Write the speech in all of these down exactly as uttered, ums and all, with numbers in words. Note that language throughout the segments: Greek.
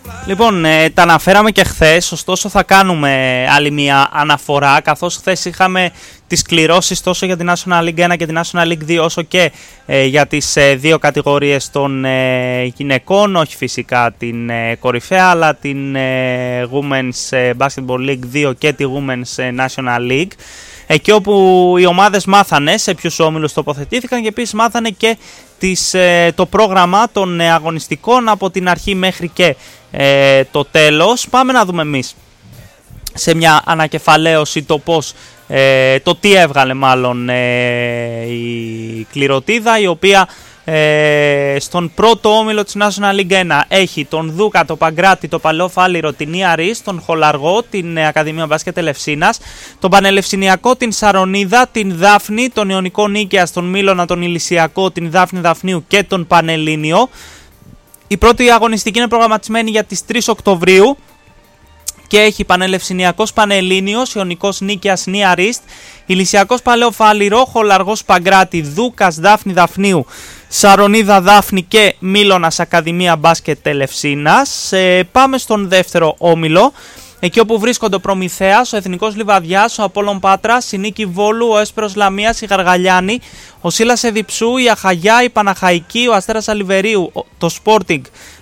Λοιπόν, ε, τα αναφέραμε και χθες, ωστόσο θα κάνουμε άλλη μια αναφορά, καθώς χθες είχαμε τις κληρώσεις τόσο για την National League ένα και την National League δύο, όσο και ε, για τις ε, δύο κατηγορίες των ε, γυναικών, όχι φυσικά την ε, κορυφαία, αλλά την ε, Women's Basketball League δύο και τη Women's National League. Εκεί όπου οι ομάδες μάθανε σε ποιους όμιλους τοποθετήθηκαν και επίσης μάθανε και τις, ε, το πρόγραμμα των ε, αγωνιστικών από την αρχή μέχρι και ε, το τέλος. Πάμε να δούμε εμείς σε μια ανακεφαλαίωση το πώς, ε, το τι έβγαλε μάλλον ε, η κληρωτίδα, η οποία ε, στον πρώτο όμιλο της National League ένα έχει τον Δούκα, το Παγκράτη, το Παλαιό Φάληρο, την Ιαρής, τον Χολαργό, την ε, Ακαδημία Μπάσκετ Ελευσίνας, τον Πανελευσινιακό, την Σαρονίδα, την Δάφνη, τον Ιωνικό Νίκαιας, τον Μήλωνα, τον Ηλυσιακό, την Δάφνη Δαφνίου και τον Πανελλήνιο. Η πρώτη αγωνιστική είναι προγραμματισμένη για τις τρεις Οκτωβρίου και έχει Πανελευσινιακός Πανελλήνιος, Ιωνικός Νίκαιας Νιαρίστ, Ηλυσιακός Παλαιό Φάληρο, Χολαργός Παγκράτη, Δούκας Δάφνη Δαφνίου, Σαρονίδα Δάφνη και Μήλωνας Ακαδημία Μπάσκετ Ελευσίνας. Ε, πάμε στον δεύτερο όμιλο, εκεί όπου βρίσκονται ο Προμηθέας, ο Εθνικός Λιβαδιάς, ο Απόλλων Πάτρας, η Νίκη Βόλου, ο Έσπερος Λαμίας, η Γαργαλιάνη, ο Σίλας Εδιψού, η Αχαγιά, η Παναχαϊκή, ο Αστέρας Αλιβερίου, το Sporting,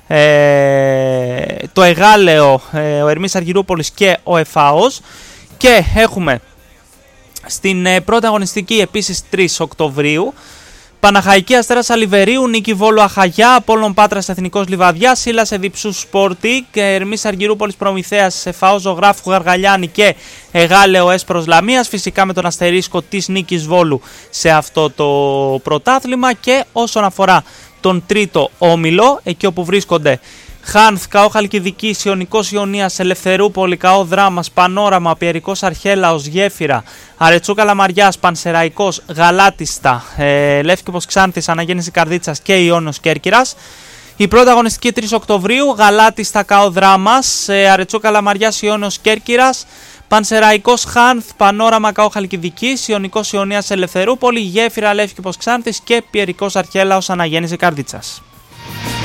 ε, το Εγάλεο, ε, ο Ερμής Αργυρούπολης και ο Εφάος. Και έχουμε στην ε, πρώτη αγωνιστική επίσης τρεις Οκτωβρίου Παναχαϊκή, Αστέρας Αλιβερίου, Νίκη Βόλου, Αχαγιά, Απόλλων Πάτρας, Εθνικός Λιβαδιάς, Σίλας Εδιψού, Sporting, Ερμής Αργυρούπολης, Προμηθέας, Εφάος, Ζωγράφου, Γαργαλιάνη και Εγάλεο, Έσπερος Λαμίας, φυσικά με τον αστερίσκο της Νίκης Βόλου σε αυτό το πρωτάθλημα. Και όσον αφορά τον τρίτο όμιλο, εκεί όπου βρίσκονται Χάνθ, ΚΑΟ Χαλκιδικής, Ιωνικός Ιωνίας, Ελευθερούπολη, ΚΑΟ Δράμας, Πανόραμα, Πιερικός Αρχέλαος, Γέφυρα, Αρετσού Καλαμαριάς, Πανσεραϊκός, Γαλάτιστα, ε, Λεύκηπος Ξάνθης, Αναγέννηση Καρδίτσας και Ιόνιος Κέρκυρας. Η πρώτη αγωνιστική τρεις Οκτωβρίου, Γαλάτιστα, ΚΑΟ Δράμας, ε, Αρετσού Καλαμαριάς, Ιόνιος Κέρκυρας, Πανσεραϊκός Χάνθ, Πανόραμα, ΚΑΟ Χαλκιδικής, Ιωνικός Ιωνίας, Ελευθερούπολη, Γέφυρα, Λεύκηπος Ξάνθης και Πιερικός Αρχέλαος, Αναγέννηση Καρδίτσας.